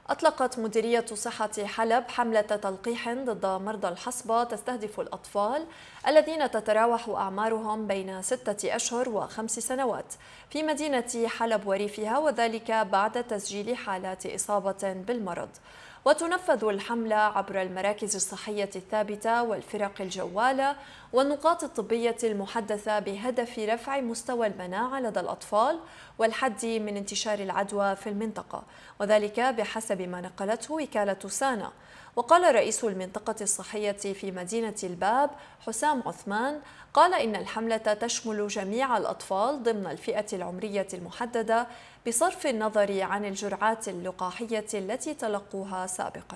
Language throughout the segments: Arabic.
أطلقت مديرية صحة حلب حملة تلقيح ضد مرضى الحصبة تستهدف الأطفال الذين تتراوح أعمارهم بين 6 أشهر و5 سنوات في مدينة حلب وريفها، وذلك بعد تسجيل حالات إصابة بالمرض. وتنفذ الحملة عبر المراكز الصحية الثابتة والفرق الجوالة والنقاط الطبية المحدثة بهدف رفع مستوى المناعة لدى الأطفال والحد من انتشار العدوى في المنطقة، وذلك بحسب ما نقلته وكالة سانا. وقال رئيس المنطقة الصحية في مدينة الباب حسام عثمان قال إن الحملة تشمل جميع الأطفال ضمن الفئة العمرية المحددة بصرف النظر عن الجرعات اللقاحية التي تلقوها سابقا.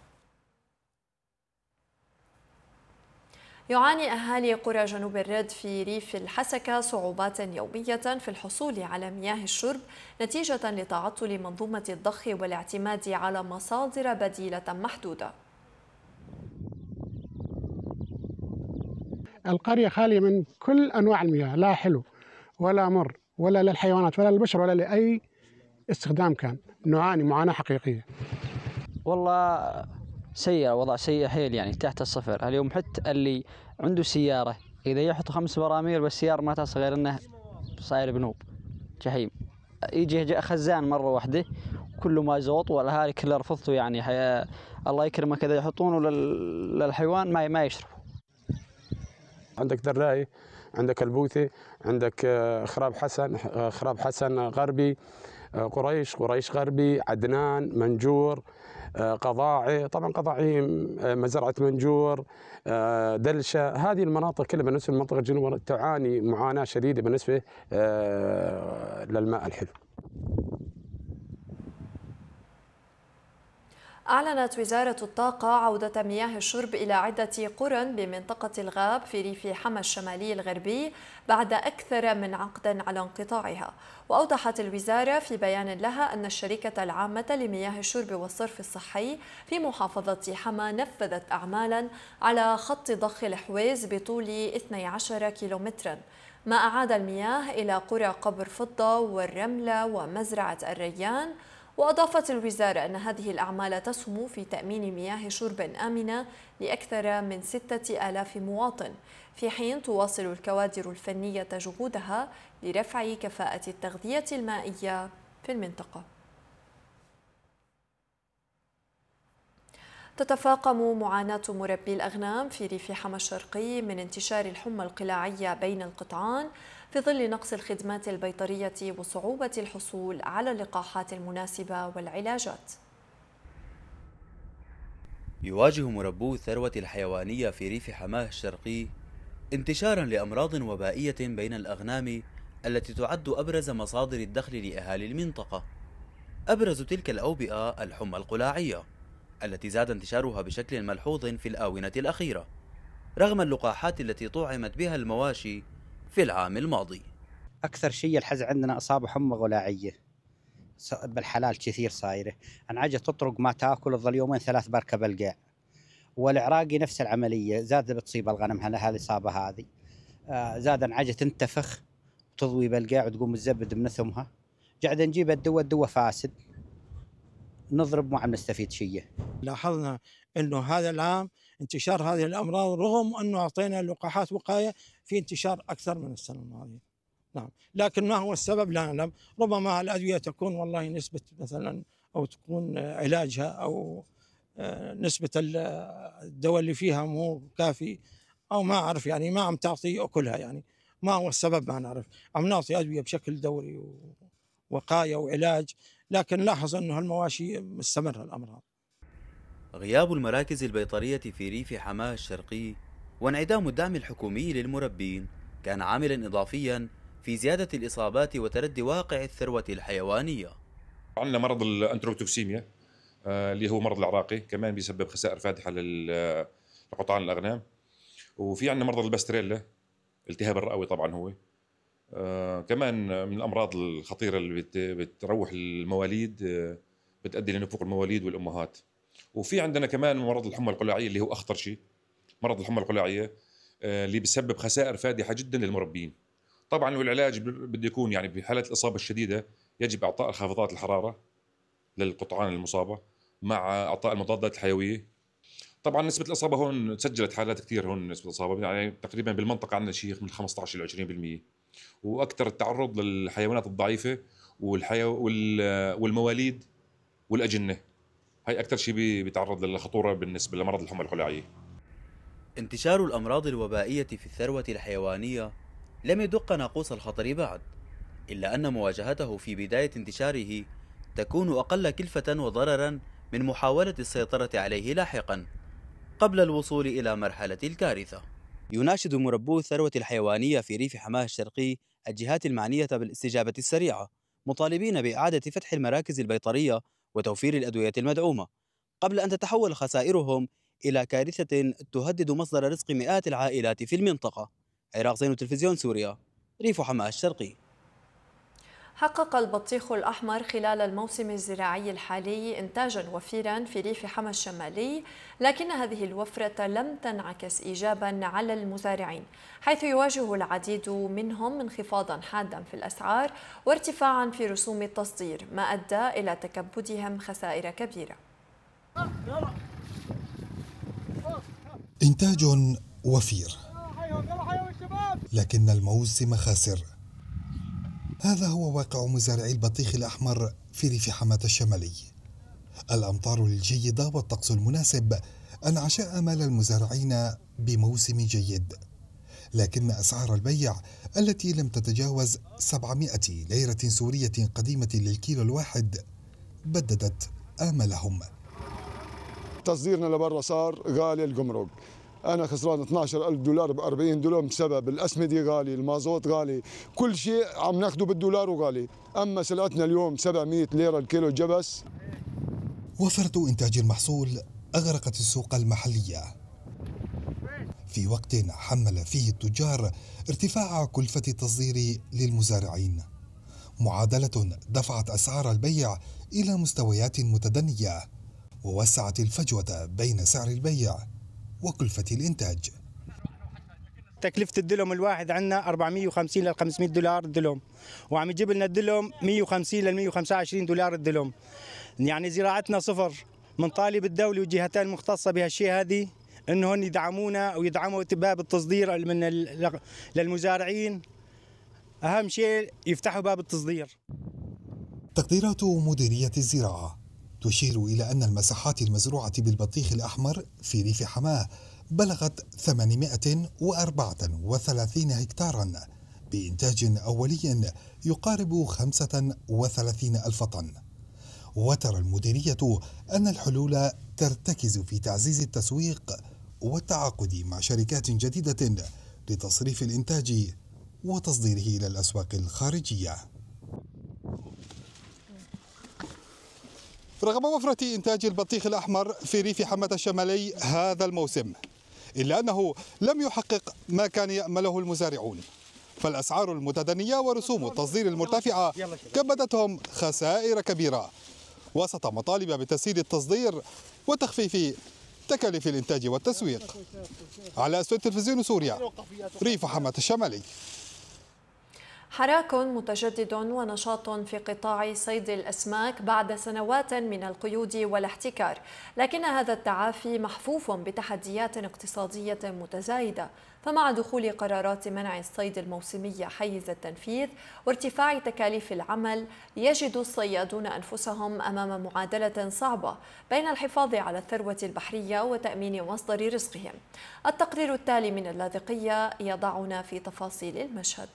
يعاني أهالي قرى جنوب الرد في ريف الحسكة صعوبات يومية في الحصول على مياه الشرب نتيجة لتعطل منظومة الضخ والاعتماد على مصادر بديلة محدودة. القرية خالية من كل أنواع المياه، لا حلو ولا مر ولا للحيوانات ولا للبشر ولا لأي استخدام. كان نعاني معاناة حقيقية. والله سيء، وضع سيء حيل، يعني تحت الصفر اليوم. حتى اللي عنده سيارة إذا يحط 5 براميل بالسيارة ما تصل غير إنه صاير بنوب جحيم. يجي خزان مرة واحدة كله ما زوط، والأهالي كلها رفضته، يعني الله يكرمك إذا يحطونه للحيوان ما يشرب. عندك دراي، عندك البوثي، عندك خراب حسن غربي، قريش غربي، عدنان، منجور، قضاعي. طبعا قضاعي مزرعة منجور، دلشة. هذه المناطق كلها بالنسبة لمنطقة الجنوب تعاني معاناة شديدة بالنسبة للماء الحلو. أعلنت وزارة الطاقة عودة مياه الشرب إلى عدة قرى بمنطقة الغاب في ريف حما الشمالي الغربي بعد أكثر من عقد على انقطاعها. وأوضحت الوزارة في بيان لها أن الشركة العامة لمياه الشرب والصرف الصحي في محافظة حما نفذت أعمالا على خط ضخ الحويز بطول 12 كيلومترا، ما أعاد المياه إلى قرى قبر فضة والرملة ومزرعة الريان. وأضافت الوزارة أن هذه الأعمال تسهم في تأمين مياه شرب آمنة لأكثر من 6000 مواطن، في حين تواصل الكوادر الفنية جهودها لرفع كفاءة التغذية المائية في المنطقة. تتفاقم معاناة مربي الأغنام في ريف حما الشرقي من انتشار الحمى القلاعية بين القطعان في ظل نقص الخدمات البيطرية وصعوبة الحصول على اللقاحات المناسبة والعلاجات. يواجه مربو الثروة الحيوانية في ريف حماه الشرقي انتشارا لأمراض وبائية بين الأغنام التي تعد أبرز مصادر الدخل لأهالي المنطقة. أبرز تلك الأوبئة الحمى القلاعية التي زاد انتشارها بشكل ملحوظ في الآونة الأخيرة رغم اللقاحات التي طعمت بها المواشي في العام الماضي. أكثر شيء الحز عندنا أصابة حمى غلاعية بالحلال كثير صايرة. انعجة تطرق ما تاكل، تظل 2 3 بركة بالقاع. والعراقي نفس العملية، زاد بتصيب الغنم هذه الإصابة هذه. زاد انعجة تنتفخ وتضوي بالقاع وتقوم تزبد من ثمها. قاعد نجيب الدواء فاسد، نضرب ما عم نستفيد شيء. لاحظنا انه هذا العام انتشار هذه الامراض رغم انه اعطينا لقاحات وقايه في انتشار اكثر من السنه الماضيه. نعم، لكن ما هو السبب لا نعلم. ربما الادويه تكون والله نسبه مثلا او تكون علاجها او نسبه الدواء اللي فيها مو كافي، او ما اعرف، يعني ما عم تعطي اكلها. يعني ما هو السبب ما نعرف. عم نعطي ادويه بشكل دوري وقايه وعلاج، لكن لاحظ انه المواشي مستمره الامراض. غياب المراكز البيطرية في ريف حماه الشرقي وانعدام الدعم الحكومي للمربين كان عاملا إضافيا في زيادة الإصابات وتردي واقع الثروة الحيوانية. عندنا مرض الأنتروتوكسيميا اللي هو مرض العراقي، كمان بيسبب خسائر فادحة لقطعان الأغنام. وفي عندنا مرض الباستريلا، التهاب الرئوي طبعا هو كمان من الأمراض الخطيرة اللي بتروح المواليد، بتؤدي لنفوق المواليد والأمهات. وفي عندنا كمان مرض الحمى القلاعية اللي هو أخطر شيء، مرض الحمى القلاعية اللي بيسبب خسائر فادحة جدا للمربين. طبعا والعلاج بده يكون يعني بحالة الإصابة الشديدة يجب إعطاء خافضات الحرارة للقطعان المصابة مع إعطاء المضادات الحيوية. طبعا نسبة الإصابة هون سجلت حالات كثير، هون نسبة الإصابة يعني تقريبا بالمنطقة عندنا شيء من 15 إلى 20%، وأكثر التعرض للحيوانات الضعيفة والمواليد والأجنة، هي أكثر شيء بيتعرض للخطورة بالنسبة لمرض الحمى الخلاعية. انتشار الأمراض الوبائية في الثروة الحيوانية لم يدق ناقوس الخطر بعد، إلا أن مواجهته في بداية انتشاره تكون أقل كلفة وضررا من محاولة السيطرة عليه لاحقا قبل الوصول إلى مرحلة الكارثة. يناشد مربو الثروة الحيوانية في ريف حماه الشرقي الجهات المعنية بالاستجابة السريعة، مطالبين بإعادة فتح المراكز البيطرية وتوفير الأدوية المدعومة قبل أن تتحول خسائرهم إلى كارثة تهدد مصدر رزق مئات العائلات في المنطقة. عراق زين، تلفزيون سوريا، ريف حماه الشرقي. حقق البطيخ الأحمر خلال الموسم الزراعي الحالي إنتاجا وفيرا في ريف حما الشمالي، لكن هذه الوفرة لم تنعكس إيجابا على المزارعين، حيث يواجه العديد منهم انخفاضا حادا في الأسعار وارتفاعا في رسوم التصدير، ما أدى إلى تكبدهم خسائر كبيرة. إنتاج وفير لكن الموسم خاسر، هذا هو واقع مزارعي البطيخ الأحمر في ريف حماة الشمالي. الأمطار الجيدة والطقس المناسب أنعش آمال المزارعين بموسم جيد، لكن أسعار البيع التي لم تتجاوز 700 ليرة سورية قديمة للكيلو الواحد بددت آمالهم. تصديرنا لبرا صار غالي، الجمرك أنا خسران $12,000 ب40 دولار بسبب الأسمدة غالي، المازوت غالي، كل شيء عم ناخده بالدولار وغالي. أما سلعتنا اليوم 700 ليرة الكيلو الجبس. وفرة إنتاج المحصول أغرقت السوق المحلية في وقت حمل فيه التجار ارتفاع كلفة التصدير للمزارعين، معادلة دفعت أسعار البيع إلى مستويات متدنية ووسعت الفجوة بين سعر البيع وكلفة الإنتاج. تكلفة الدلم الواحد عندنا 450 ل $500 الدلم، وعم يجيب لنا الدلم 150 ل $125 الدلم. يعني زراعتنا صفر. من طالب الدولة والجهتين المختصة بهالشيء هذه انهم يدعمونا ويدعموا باب التصدير للمزارعين. اهم شيء يفتحوا باب التصدير. تقديرات مديرية الزراعة تشير إلى أن المساحات المزروعة بالبطيخ الأحمر في ريف حماه بلغت 834 هكتارا بإنتاج أولي يقارب 35,000 طن. وترى المديرية أن الحلول ترتكز في تعزيز التسويق والتعاقد مع شركات جديدة لتصريف الإنتاج وتصديره إلى الأسواق الخارجية. رغم وفرة إنتاج البطيخ الأحمر في ريف حماة الشمالي هذا الموسم، إلا أنه لم يحقق ما كان يأمله المزارعون، فالأسعار المتدنية ورسوم التصدير المرتفعة كبدتهم خسائر كبيرة وسط مطالب بتسهيل التصدير وتخفيف تكاليف الإنتاج والتسويق. على أسود تلفزيون سوريا، ريف حماة الشمالي. حراك متجدد ونشاط في قطاع صيد الأسماك بعد سنوات من القيود والاحتكار، لكن هذا التعافي محفوف بتحديات اقتصادية متزايدة، فمع دخول قرارات منع الصيد الموسمي حيز التنفيذ وارتفاع تكاليف العمل يجد الصيادون أنفسهم أمام معادلة صعبة بين الحفاظ على الثروة البحرية وتأمين مصدر رزقهم. التقرير التالي من اللاذقية يضعنا في تفاصيل المشهد.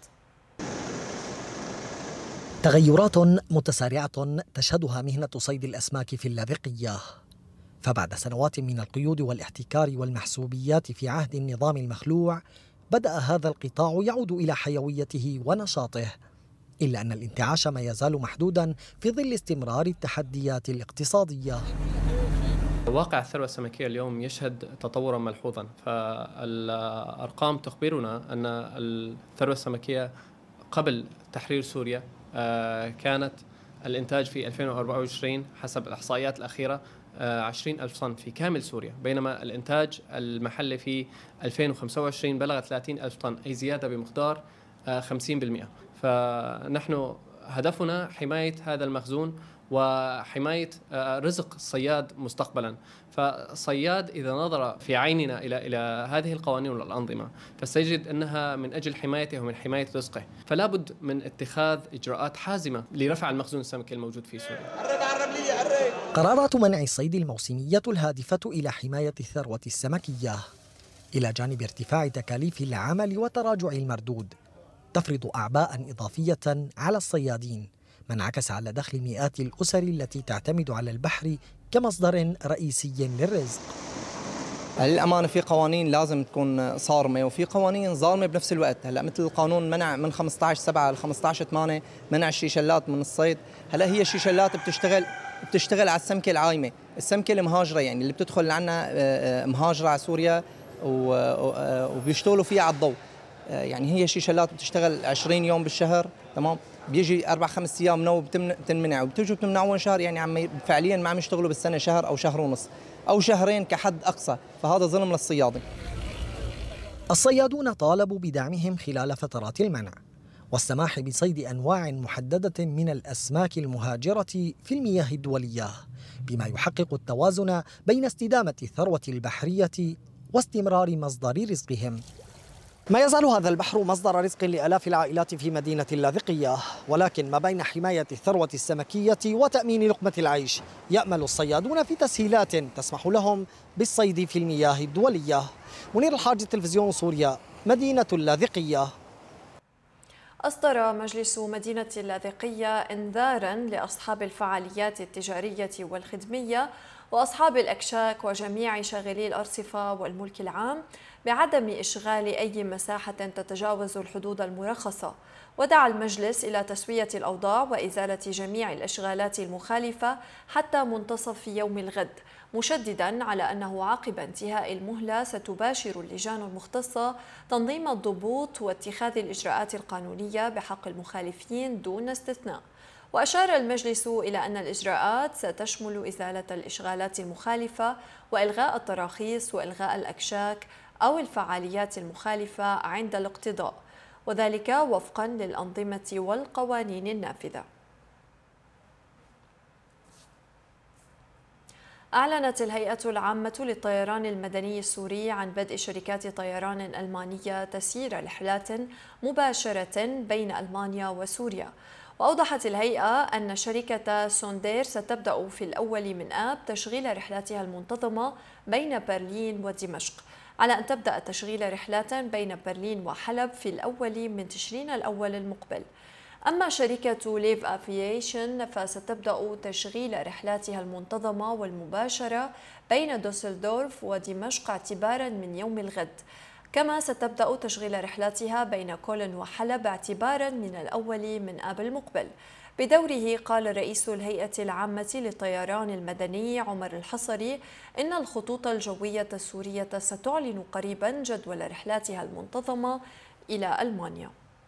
تغيرات متسارعة تشهدها مهنة صيد الأسماك في اللاذقية، فبعد سنوات من القيود والاحتكار والمحسوبيات في عهد النظام المخلوع بدأ هذا القطاع يعود إلى حيويته ونشاطه، إلا أن الانتعاش ما يزال محدودا في ظل استمرار التحديات الاقتصادية. واقع الثروة السمكية اليوم يشهد تطورا ملحوظا، فالأرقام تخبرنا أن الثروة السمكية قبل تحرير سوريا كانت الإنتاج في 2024 حسب الإحصائيات الأخيرة 20,000 طن في كامل سوريا، بينما الإنتاج المحلي في 2025 بلغ 30,000 طن، أي زيادة بمقدار 50%. فنحن هدفنا حماية هذا المخزون وحماية رزق الصياد مستقبلا. فالصياد إذا نظر في عيننا إلى هذه القوانين والأنظمة فسيجد أنها من أجل حمايته ومن حماية رزقه، فلا بد من اتخاذ إجراءات حازمة لرفع المخزون السمكي الموجود في سوريا. قرارات منع الصيد الموسمية الهادفة إلى حماية الثروة السمكية إلى جانب ارتفاع تكاليف العمل وتراجع المردود تفرض أعباء إضافية على الصيادين، ما انعكس على دخل مئات الأسر التي تعتمد على البحر كمصدر رئيسي للرزق. للأمانة في قوانين لازم تكون صارمة وفي قوانين ظالمة بنفس الوقت. هلا مثل القانون منع من 15/7 ل 15/8 منع الشيشلات من الصيد. هلا هي الشيشلات بتشتغل على السمكة العايمة، السمكة المهاجرة، يعني اللي بتدخل عنا مهاجرة على سوريا وبيشتغلوا فيها على الضوء. يعني هي شيشلات بتشتغل 20 يوم بالشهر، تمام، بيجي 4-5 أيام نوم بتنمنع وبتجوا بتمنعون شهر، يعني فعليا ما عم يشتغلوا بالسنة شهر أو شهر ونص أو شهرين كحد أقصى، فهذا ظلم للصيادة. الصيادون طالبوا بدعمهم خلال فترات المنع والسماح بصيد أنواع محددة من الأسماك المهاجرة في المياه الدولية، بما يحقق التوازن بين استدامة الثروة البحرية واستمرار مصدر رزقهم. ما يزال هذا البحر مصدر رزق لآلاف العائلات في مدينة اللاذقية، ولكن ما بين حماية الثروة السمكية وتأمين لقمة العيش يأمل الصيادون في تسهيلات تسمح لهم بالصيد في المياه الدولية. منير الحاج، تلفزيون سوريا، مدينة اللاذقية. أصدر مجلس مدينة اللاذقية إنذاراً لأصحاب الفعاليات التجارية والخدمية وأصحاب الأكشاك وجميع شاغلي الأرصفة والملك العام بعدم إشغال أي مساحة تتجاوز الحدود المرخصة، ودعا المجلس إلى تسوية الأوضاع وإزالة جميع الإشغالات المخالفة حتى منتصف يوم الغد، مشدداً على أنه عقب انتهاء المهلة ستباشر اللجان المختصة تنظيم الضبوط واتخاذ الإجراءات القانونية بحق المخالفين دون استثناء. وأشار المجلس إلى أن الإجراءات ستشمل إزالة الإشغالات المخالفة وإلغاء التراخيص وإلغاء الأكشاك أو الفعاليات المخالفة عند الاقتضاء، وذلك وفقاً للأنظمة والقوانين النافذة. أعلنت الهيئة العامة للطيران المدني السوري عن بدء شركات طيران ألمانية تسيير رحلات مباشرة بين ألمانيا وسوريا. وأوضحت الهيئة أن شركة سوندير ستبدأ في الأول من آب تشغيل رحلاتها المنتظمة بين برلين ودمشق، على أن تبدأ تشغيل رحلات بين برلين وحلب في الأول من تشرين الأول المقبل. أما شركة ليف أفييشن فستبدأ تشغيل رحلاتها المنتظمة والمباشرة بين دوسلدورف ودمشق اعتبارا من يوم الغد، كما ستبدأ تشغيل رحلاتها بين كولن وحلب اعتبارا من الأول من آب المقبل. بدوره قال رئيس الهيئة العامة للطيران المدني عمر الحصري إن الخطوط الجوية السورية ستعلن قريبا جدول رحلاتها المنتظمة إلى ألمانيا.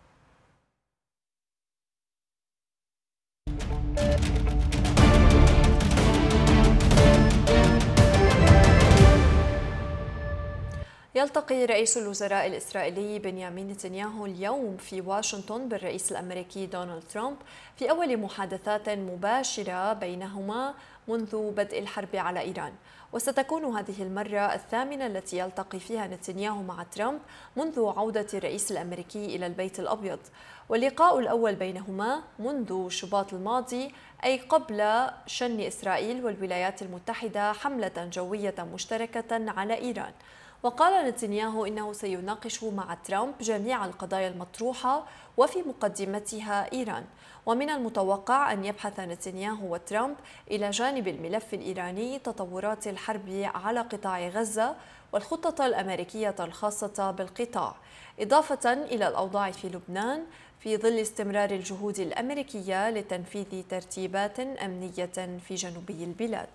يلتقي رئيس الوزراء الإسرائيلي بنيامين نتنياهو اليوم في واشنطن بالرئيس الأمريكي دونالد ترامب في أول محادثات مباشرة بينهما منذ بدء الحرب على إيران، وستكون هذه المرة الثامنة التي يلتقي فيها نتنياهو مع ترامب منذ عودة الرئيس الأمريكي إلى البيت الأبيض، واللقاء الأول بينهما منذ شباط الماضي، أي قبل شن إسرائيل والولايات المتحدة حملة جوية مشتركة على إيران. وقال نتنياهو إنه سيناقش مع ترامب جميع القضايا المطروحة وفي مقدمتها إيران، ومن المتوقع أن يبحث نتنياهو وترامب إلى جانب الملف الإيراني تطورات الحرب على قطاع غزة والخطة الأمريكية الخاصة بالقطاع، إضافة إلى الأوضاع في لبنان في ظل استمرار الجهود الأمريكية لتنفيذ ترتيبات أمنية في جنوبي البلاد.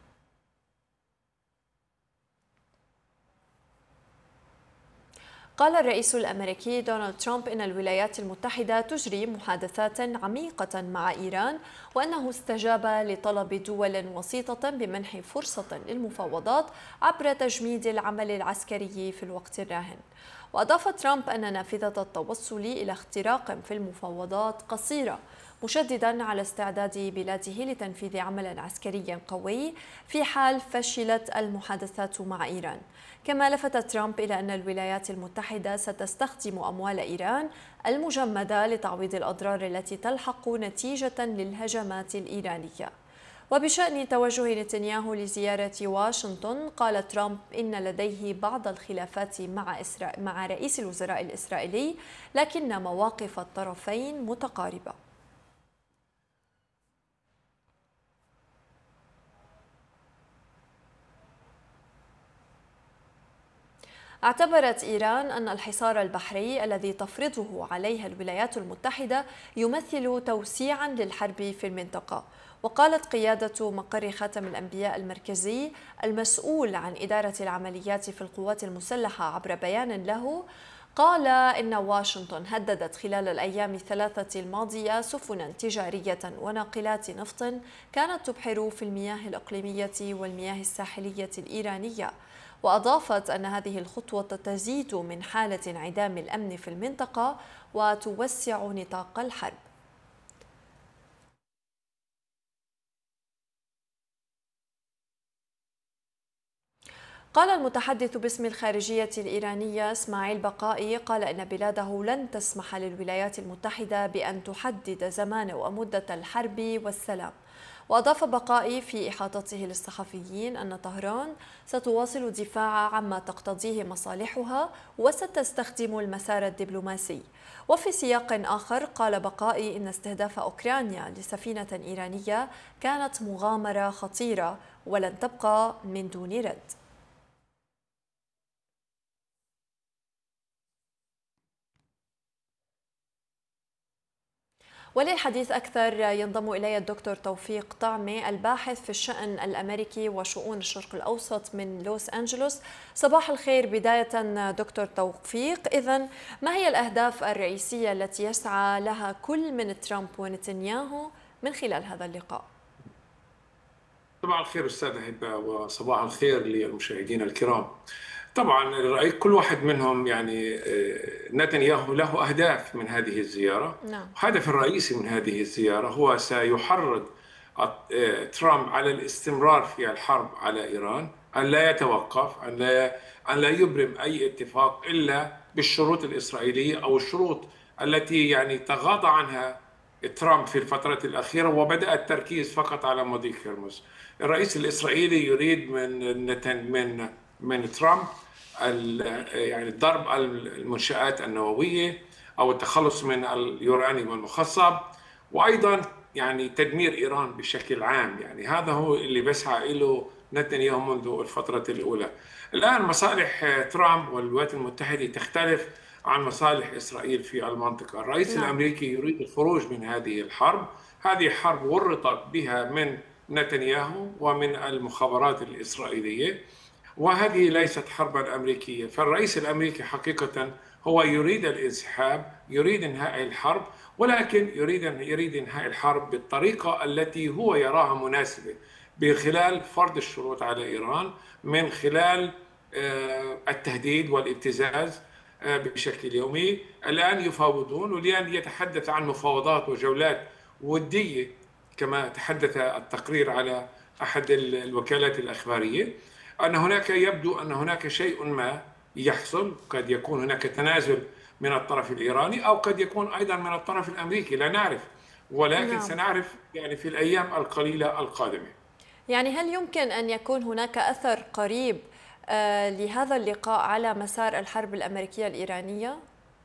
قال الرئيس الأمريكي دونالد ترامب إن الولايات المتحدة تجري محادثات عميقة مع إيران، وأنه استجاب لطلب دول وسيطة بمنح فرصة للمفاوضات عبر تجميد العمل العسكري في الوقت الراهن. وأضاف ترامب أن نافذة التوصل إلى اختراق في المفاوضات قصيرة، مشددا على استعداد بلاده لتنفيذ عمل عسكري قوي في حال فشلت المحادثات مع إيران. كما لفت ترامب إلى أن الولايات المتحدة ستستخدم أموال إيران المجمدة لتعويض الأضرار التي تلحق نتيجة للهجمات الإيرانية. وبشأن توجه نتنياهو لزيارة واشنطن، قال ترامب إن لديه بعض الخلافات مع رئيس الوزراء الإسرائيلي، لكن مواقف الطرفين متقاربة. اعتبرت إيران أن الحصار البحري الذي تفرضه عليها الولايات المتحدة يمثل توسيعا للحرب في المنطقة. وقالت قيادة مقر خاتم الأنبياء المركزي المسؤول عن إدارة العمليات في القوات المسلحة عبر بيان له، قال إن واشنطن هددت خلال الأيام الثلاثة الماضية سفنا تجارية وناقلات نفط كانت تبحر في المياه الإقليمية والمياه الساحلية الإيرانية. وأضافت أن هذه الخطوة تزيد من حالة انعدام الأمن في المنطقة وتوسع نطاق الحرب. قال المتحدث باسم الخارجية الإيرانية إسماعيل بقائي، قال إن بلاده لن تسمح للولايات المتحدة بأن تحدد زمان ومدة الحرب والسلام. وأضاف بقائي في إحاطته للصحفيين أن طهران ستواصل الدفاع عما تقتضيه مصالحها وستستخدم المسار الدبلوماسي. وفي سياق آخر قال بقائي إن استهداف أوكرانيا لسفينة إيرانية كانت مغامرة خطيرة ولن تبقى من دون رد. وللحديث أكثر ينضم إلي الدكتور توفيق طعمي الباحث في الشأن الأمريكي وشؤون الشرق الأوسط من لوس أنجلوس. صباح الخير بداية دكتور توفيق. إذن ما هي الأهداف الرئيسية التي يسعى لها كل من ترامب ونتنياهو من خلال هذا اللقاء؟ صباح الخير أستاذ هبة، وصباح الخير للمشاهدين الكرام. طبعا رأي كل واحد منهم يعني نتنياهو له أهداف من هذه الزيارة. نعم. الهدف الرئيسي من هذه الزيارة هو سيحرض ترامب على الاستمرار في الحرب على إيران، أن لا يتوقف، أن لا يبرم أي اتفاق إلا بالشروط الإسرائيلية أو الشروط التي يعني تغاضى عنها ترامب في الفترة الأخيرة وبدأ التركيز فقط على مضيق هرمز. الرئيس الإسرائيلي يريد من ترامب يعني ضرب المنشآت النووية أو التخلص من اليورانيوم المخصب، وأيضا يعني تدمير إيران بشكل عام. يعني هذا هو اللي بيسعى له نتنياهو منذ الفترة الأولى. الآن مصالح ترامب والولايات المتحدة تختلف عن مصالح إسرائيل في المنطقة. الرئيس الأمريكي يريد الخروج من هذه الحرب. هذه حرب ورطت بها من نتنياهو ومن المخابرات الإسرائيلية، وهذه ليست حربا أمريكية. فالرئيس الأمريكي حقيقة هو يريد الانسحاب، يريد انهاء الحرب، ولكن يريد انهاء الحرب بالطريقة التي هو يراها مناسبة، بخلال فرض الشروط على إيران، من خلال التهديد والابتزاز بشكل يومي. الآن يفاوضون، والآن يتحدث عن مفاوضات وجولات ودية كما تحدث التقرير على أحد الوكالات الأخبارية، أن هناك يبدو أن هناك شيء ما يحصل. قد يكون هناك تنازل من الطرف الإيراني أو قد يكون أيضا من الطرف الأمريكي، لا نعرف، ولكن نعم. سنعرف يعني في الأيام القليلة القادمة. يعني هل يمكن أن يكون هناك أثر قريب لهذا اللقاء على مسار الحرب الأمريكية الإيرانية؟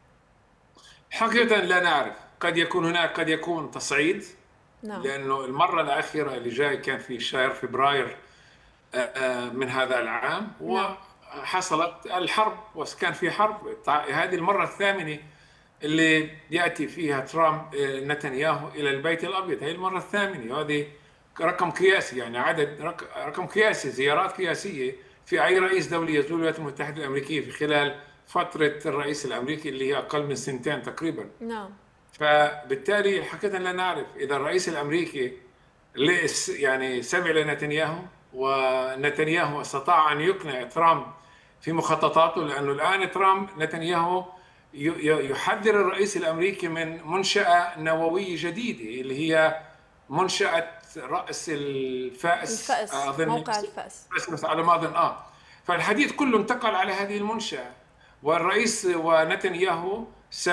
حقيقة لا نعرف. قد يكون تصعيد. نعم. لأنه المرة الأخيرة اللي جاي كان في شهر فبراير من هذا العام، وحصلت الحرب وكان في حرب. هذه المرة الثامنة اللي يأتي فيها ترامب نتنياهو إلى البيت الأبيض، هي المرة الثامنة، وهذه رقم قياسي، يعني عدد رقم قياسي، زيارات قياسية في أي رئيس دولي يزور الولايات المتحدة الأمريكية في خلال فترة الرئيس الأمريكي اللي هي أقل من سنتين تقريبا. نعم. فبالتالي حقيقة لا نعرف إذا الرئيس الأمريكي يعني سمع لنتنياهو، ونتنياهو استطاع أن يقنع ترامب في مخططاته، لأنه الآن نتنياهو يحذر الرئيس الأمريكي من منشأة نووية جديدة اللي هي منشأة رأس الفأس، أظن موقع الفأس بس على ما أظن فالحديث كله انتقل على هذه المنشأة، والرئيس ونتنياهو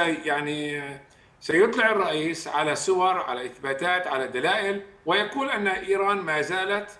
سيطلع الرئيس على صور، على إثباتات، على دلائل، ويقول أن إيران ما زالت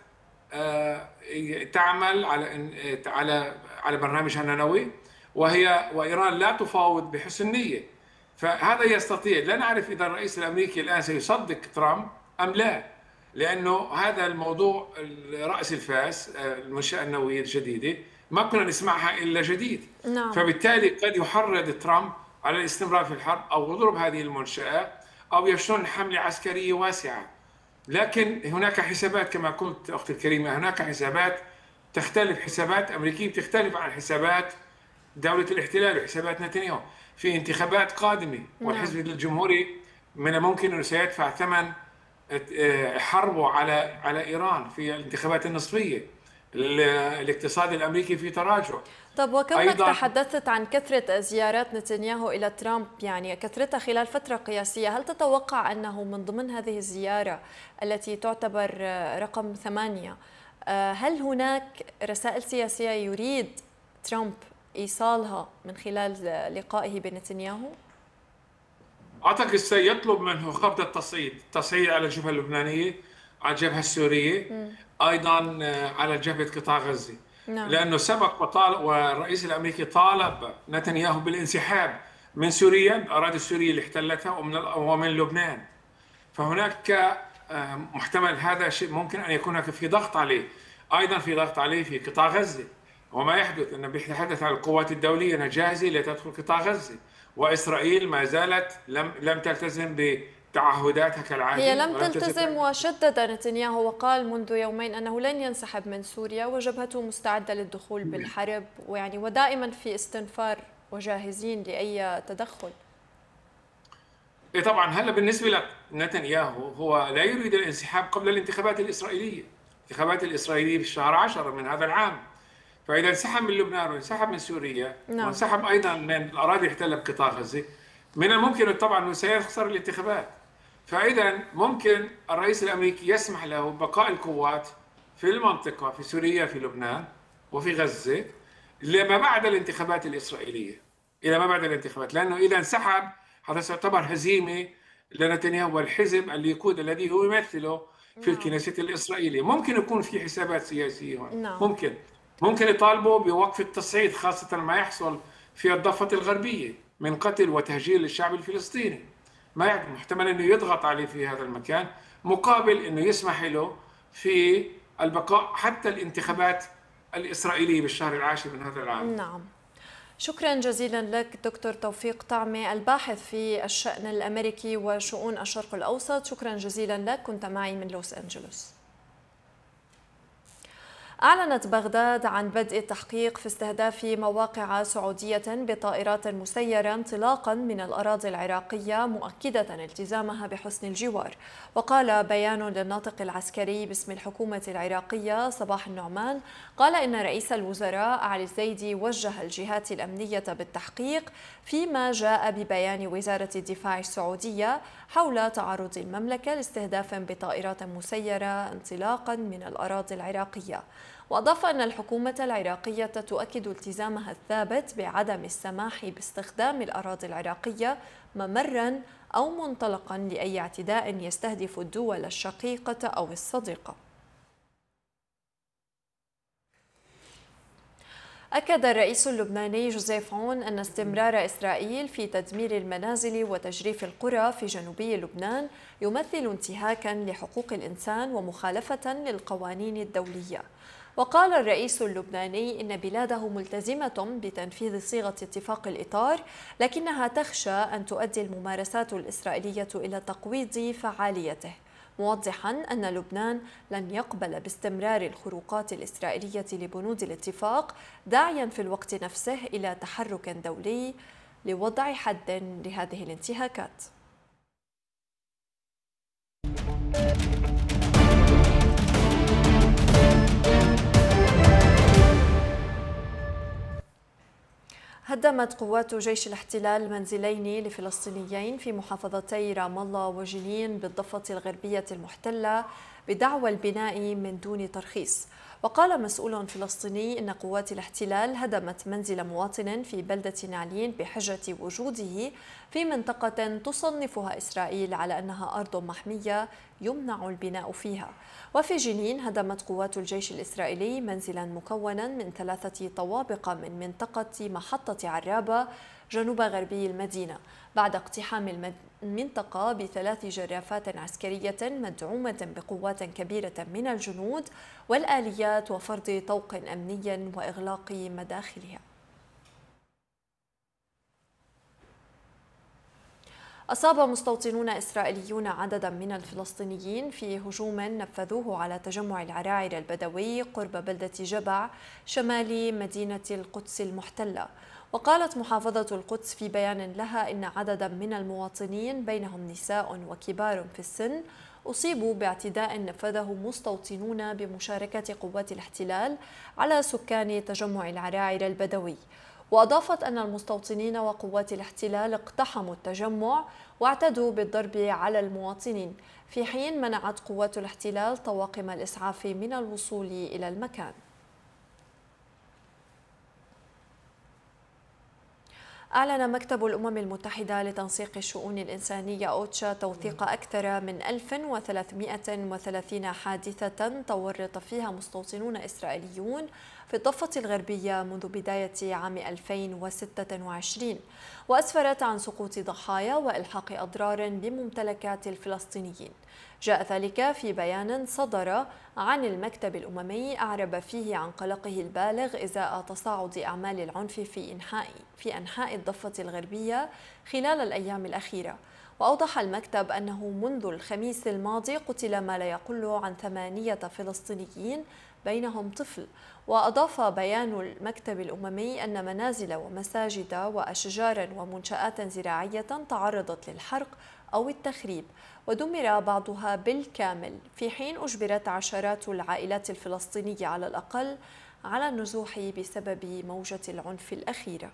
تعمل على برنامجها النووي، وإيران لا تفاوض بحسن نية. فهذا يستطيع، لا نعرف إذا الرئيس الأمريكي الآن سيصدق ترامب أم لا، لأنه هذا الموضوع رأس الفاس، المنشأة النووية الجديدة، ما كنا نسمعها إلا جديد. نعم. فبالتالي قد يحرض ترامب على الاستمرار في الحرب أو ضرب هذه المنشأة أو يشن حملة عسكرية واسعة. لكن هناك حسابات كما قلت أختي الكريمة، هناك حسابات تختلف، حسابات أمريكية بتختلف عن حسابات دولة الاحتلال وحسابات نتنياهو. في انتخابات قادمة والحزب الجمهوري من الممكن أنه سيدفع ثمن حربه على إيران في الانتخابات النصفية. الاقتصاد الأمريكي في تراجع. طب وكونك تحدثت عن كثرة زيارات نتنياهو إلى ترامب، يعني كثرتها خلال فترة قياسية، هل تتوقع أنه من ضمن هذه الزيارة التي تعتبر رقم 8 هل هناك رسائل سياسية يريد ترامب إيصالها من خلال لقائه بنتنياهو؟ أعتقد سيطلب منه خفض التصعيد على الجبهة اللبنانية، على الجبهة السورية، أيضا على جبهة قطاع غزة. نعم. لأنه سبق والرئيس الأمريكي طالب نتنياهو بالانسحاب من سوريا، الأراضي السورية اللي احتلتها، ومن لبنان. فهناك محتمل هذا شيء ممكن أن يكون في ضغط عليه، أيضا في ضغط عليه في قطاع غزة. وما يحدث أنه بيتحدث عن القوات الدولية أنها جاهزة لتدخل قطاع غزة، وإسرائيل ما زالت لم تلتزم بتعهداتها كالعادة. هي لم تلتزم، وشدد نتنياهو وقال منذ يومين أنه لن ينسحب من سوريا وجبهته مستعدة للدخول بالحرب، ودائما في استنفار وجاهزين لأي تدخل. طبعا هلا بالنسبة لنتنياهو هو لا يريد الانسحاب قبل الانتخابات الإسرائيلية. الانتخابات الإسرائيلية في شهر 10 من هذا العام. فإذا انسحب من لبنان وانسحب من سوريا وانسحب أيضا من الأراضي احتلت بقطاع غزة، من الممكن طبعا أنه سيخسر الانتخابات. فإذا ممكن الرئيس الأمريكي يسمح له بقاء القوات في المنطقة، في سوريا، في لبنان وفي غزة، لما بعد الانتخابات الإسرائيلية، إلى ما بعد الانتخابات. لأنه إذا انسحب هذا سيعتبر هزيمة لنتنياهو والحزب الليكود الذي هو يمثله في الكنيسة الإسرائيلية. ممكن يكون في حسابات سياسية هون. ممكن يطالبوا بوقف التصعيد، خاصة ما يحصل في الضفة الغربية من قتل وتهجير للشعب الفلسطيني. ما محتمل أنه يضغط عليه في هذا المكان مقابل أنه يسمح له في البقاء حتى الانتخابات الإسرائيلية بالشهر العاشر من هذا العام. نعم. شكرا جزيلا لك دكتور توفيق طعمة، الباحث في الشأن الأمريكي وشؤون الشرق الأوسط. شكرا جزيلا لك، كنت معي من لوس أنجلوس. أعلنت بغداد عن بدء التحقيق في استهداف مواقع سعودية بطائرات مسيرة انطلاقا من الأراضي العراقية، مؤكدة التزامها بحسن الجوار. وقال بيان للناطق العسكري باسم الحكومة العراقية صباح النعمان، قال إن رئيس الوزراء علي الزيدي وجه الجهات الأمنية بالتحقيق فيما جاء ببيان وزارة الدفاع السعودية حول تعرض المملكة لاستهداف بطائرات مسيرة انطلاقا من الأراضي العراقية. وأضاف أن الحكومة العراقية تؤكد التزامها الثابت بعدم السماح باستخدام الأراضي العراقية ممرا أو منطلقا لأي اعتداء يستهدف الدول الشقيقة أو الصديقة. أكد الرئيس اللبناني جوزيف عون أن استمرار إسرائيل في تدمير المنازل وتجريف القرى في جنوبي لبنان يمثل انتهاكا لحقوق الإنسان ومخالفة للقوانين الدولية. وقال الرئيس اللبناني إن بلاده ملتزمة بتنفيذ صيغة اتفاق الإطار، لكنها تخشى أن تؤدي الممارسات الإسرائيلية إلى تقويض فعاليته، موضحا أن لبنان لن يقبل باستمرار الخروقات الإسرائيلية لبنود الاتفاق، داعيا في الوقت نفسه إلى تحرك دولي لوضع حد لهذه الانتهاكات. هدمت قوات جيش الاحتلال منزلين لفلسطينيين في محافظتي رام الله وجنين بالضفة الغربية المحتلة بدعوى البناء من دون ترخيص. وقال مسؤول فلسطيني إن قوات الاحتلال هدمت منزل مواطن في بلدة نعلين بحجة وجوده في منطقة تصنفها إسرائيل على أنها أرض محمية يمنع البناء فيها. وفي جنين هدمت قوات الجيش الإسرائيلي منزلا مكونا من 3 طوابق من منطقة محطة عرابة جنوب غربي المدينة بعد اقتحام المنطقة ب3 جرافات عسكرية مدعومة بقوات كبيرة من الجنود والآليات وفرض طوق أمني وإغلاق مداخلها. أصاب مستوطنون إسرائيليون عددا من الفلسطينيين في هجوم نفذوه على تجمع العراعر البدوي قرب بلدة جبع شمال مدينة القدس المحتلة. وقالت محافظة القدس في بيان لها إن عددا من المواطنين بينهم نساء وكبار في السن أصيبوا باعتداء نفذه مستوطنون بمشاركة قوات الاحتلال على سكان تجمع العراعر البدوي. وأضافت أن المستوطنين وقوات الاحتلال اقتحموا التجمع واعتدوا بالضرب على المواطنين، في حين منعت قوات الاحتلال طواقم الإسعاف من الوصول إلى المكان. أعلن مكتب الأمم المتحدة لتنسيق الشؤون الإنسانية أوتشا توثيق أكثر من 1330 حادثة تورط فيها مستوطنون إسرائيليون في الضفة الغربية منذ بداية عام 2026، وأسفرت عن سقوط ضحايا وإلحاق أضرار بممتلكات الفلسطينيين. جاء ذلك في بيان صدر عن المكتب الأممي أعرب فيه عن قلقه البالغ إزاء تصاعد أعمال العنف في أنحاء الضفة الغربية خلال الأيام الأخيرة. وأوضح المكتب أنه منذ الخميس الماضي قتل ما لا يقل عن 8 فلسطينيين بينهم طفل. وأضاف بيان المكتب الأممي أن منازل ومساجد وأشجارا ومنشآت زراعية تعرضت للحرق أو التخريب ودمر بعضها بالكامل، في حين أجبرت عشرات العائلات الفلسطينية على الأقل على النزوح بسبب موجة العنف الأخيرة.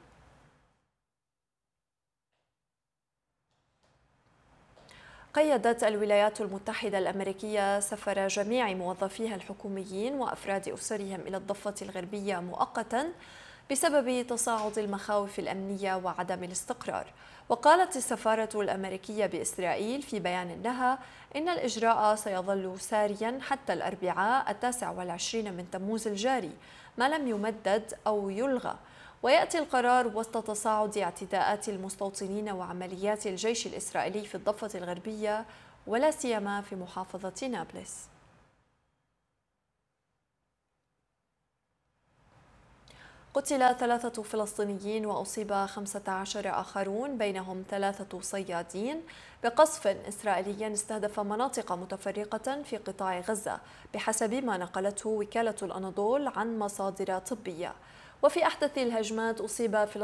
قيدت الولايات المتحدة الأمريكية سفر جميع موظفيها الحكوميين وأفراد أسرهم إلى الضفة الغربية مؤقتا بسبب تصاعد المخاوف الأمنية وعدم الاستقرار. وقالت السفارة الأمريكية بإسرائيل في بيان لها إن الإجراء سيظل ساريا حتى الأربعاء 29 من تموز الجاري ما لم يمدد أو يلغى. ويأتي القرار وسط تصاعد اعتداءات المستوطنين وعمليات الجيش الإسرائيلي في الضفة الغربية ولا سيما في محافظة نابلس. قتل 3 فلسطينيين وأصيب 15 آخرون بينهم 3 صيادين بقصف إسرائيلي استهدف مناطق متفرقة في قطاع غزة بحسب ما نقلته وكالة الأناضول عن مصادر طبية. وفي أحدث الهجمات أصيب